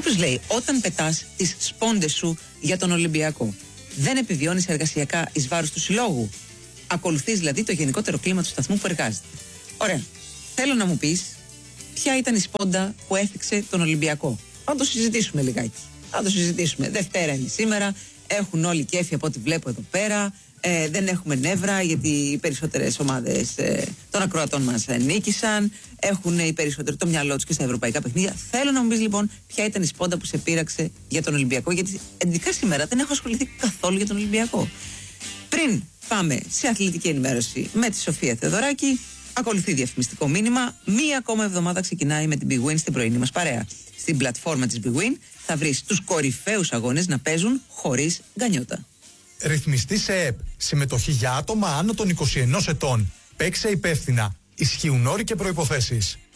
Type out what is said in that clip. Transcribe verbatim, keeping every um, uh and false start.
τους λέει, όταν πετάς τις σπόντες σου για τον Ολυμπιακό, δεν επιβιώνεις εργασιακά εις βάρος του συλλόγου? Ακολουθείς δηλαδή το γενικότερο κλίμα του σταθμού που εργάζεται. Ωραία. Θέλω να μου πεις ποια ήταν η σπόντα που έφτιαξε τον Ολυμπιακό. Θα το συζητήσουμε λιγάκι. Θα το συζητήσουμε. Δευτέρα είναι σήμερα. Έχουν όλοι κέφι από ό,τι βλέπω εδώ πέρα. Ε, δεν έχουμε νεύρα γιατί οι περισσότερες ομάδες ε, των ακροατών μας ε, νίκησαν. Έχουν οι περισσότεροι το μυαλό τους και στα ευρωπαϊκά παιχνίδια. Θέλω να μου πεις λοιπόν ποια ήταν η σπόντα που σε πείραξε για τον Ολυμπιακό. Γιατί ειδικά σήμερα δεν έχω ασχοληθεί καθόλου για τον Ολυμπιακό. Πριν πάμε σε αθλητική ενημέρωση με τη Σοφία Θεοδωράκη, ακολουθεί διαφημιστικό μήνυμα. Μία ακόμα εβδομάδα ξεκινάει με την Big Win στην πρωινή μας παρέα. Στην πλατφόρμα της Big Win θα βρεις τους κορυφαίους αγώνες να παίζουν χωρίς γκανιότα. Ρυθμιστή σε ΕΠ. Συμμετοχή για άτομα άνω των είκοσι ενός ετών. Παίξε υπεύθυνα. Ισχύουν όροι και προϋποθέσεις.